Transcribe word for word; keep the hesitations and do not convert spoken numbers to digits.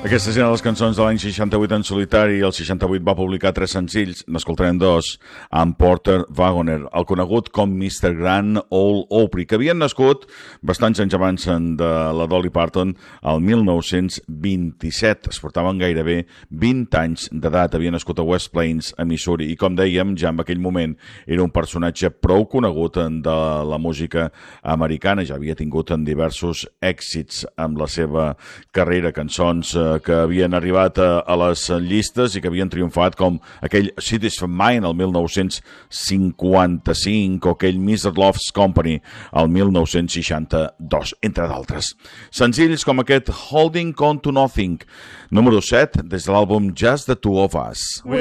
Aquestes eren les cançons de l'any seixanta-vuit en solitari. El seixanta-vuit va publicar tres senzills, n'escoltarem dos, amb Porter Wagoner, el conegut com mister Grand Ole Opry, que havien nascut bastants anys abans de la Dolly Parton, el mil nou-cents vint-i-set. Es portaven gairebé vint anys d'edat, havia nascut a West Plains, a Missouri, i com dèiem, ja en aquell moment era un personatge prou conegut de la música americana, ja havia tingut en diversos èxits amb la seva carrera, cançons que havien arribat a, a les llistes i que havien triomfat, com aquell Cities of Mine el mil nou-cents cinquanta-cinc o aquell mister Love's Company el mil nou-cents seixanta-dos, entre d'altres. Senzills com aquest Holding On To Nothing, número set, des de l'àlbum Just the Two of Us.